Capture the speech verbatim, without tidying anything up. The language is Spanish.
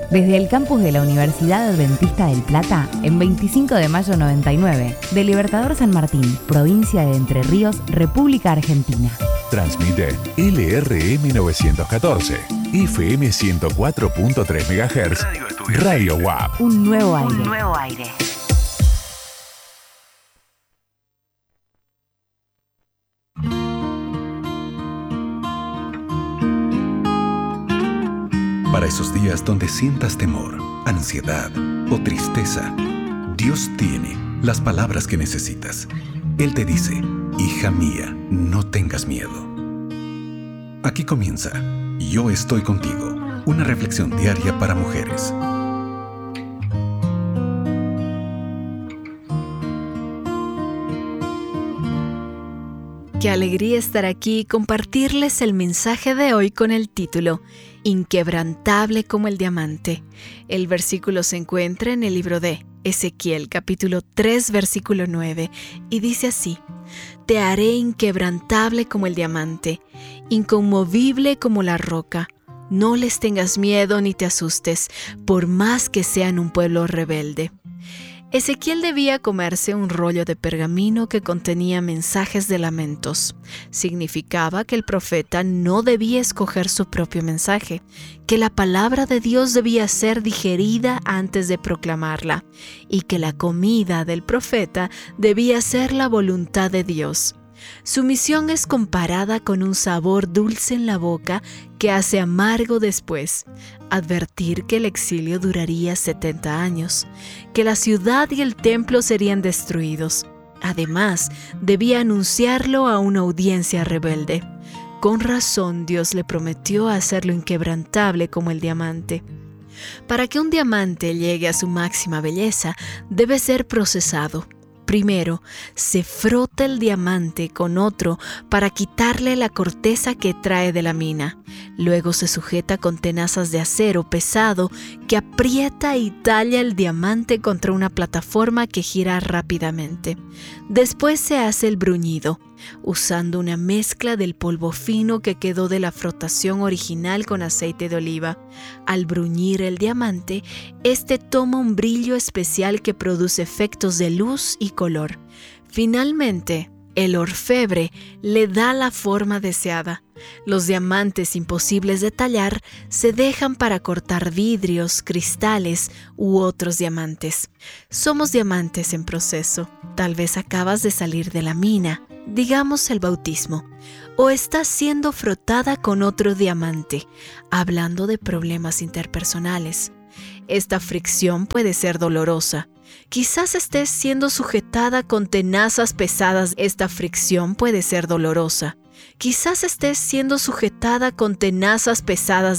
Desde el campus de la Universidad Adventista del Plata, en veinticinco de mayo noventa y nueve, de Libertador San Martín, provincia de Entre Ríos, República Argentina. Transmite L R M novecientos catorce, F M ciento cuatro punto tres megahertz, Radio U A P. Un nuevo aire. Un nuevo aire. Para esos días donde sientas temor, ansiedad o tristeza, Dios tiene las palabras que necesitas. Él te dice: hija mía, no tengas miedo. Aquí comienza Yo estoy contigo, una reflexión diaria para mujeres. Qué alegría estar aquí y compartirles el mensaje de hoy con el título Inquebrantable como el diamante. El versículo se encuentra en el libro de Ezequiel, capítulo tres, versículo nueve, y dice así: Te haré inquebrantable como el diamante, inconmovible como la roca. No les tengas miedo ni te asustes, por más que sean un pueblo rebelde. Ezequiel debía comerse un rollo de pergamino que contenía mensajes de lamentos. Significaba que el profeta no debía escoger su propio mensaje, que la palabra de Dios debía ser digerida antes de proclamarla, y que la comida del profeta debía ser la voluntad de Dios. Su misión es comparada con un sabor dulce en la boca que hace amargo después. Advertir que el exilio duraría setenta años, que la ciudad y el templo serían destruidos. Además, debía anunciarlo a una audiencia rebelde. Con razón, Dios le prometió hacerlo inquebrantable como el diamante. Para que un diamante llegue a su máxima belleza, debe ser procesado. Primero, se frota el diamante con otro para quitarle la corteza que trae de la mina. Luego se sujeta con tenazas de acero pesado que aprieta y talla el diamante contra una plataforma que gira rápidamente. Después se hace el bruñido, usando una mezcla del polvo fino que quedó de la frotación original con aceite de oliva. Al bruñir el diamante, este toma un brillo especial que produce efectos de luz y color. Finalmente, el orfebre le da la forma deseada. Los diamantes imposibles de tallar se dejan para cortar vidrios, cristales u otros diamantes. Somos diamantes en proceso. Tal vez acabas de salir de la mina, digamos el bautismo, o estás siendo frotada con otro diamante, hablando de problemas interpersonales. Esta fricción puede ser dolorosa. Quizás estés siendo sujetada con tenazas pesadas. Esta fricción puede ser dolorosa. Quizás estés siendo sujetada con tenazas pesadas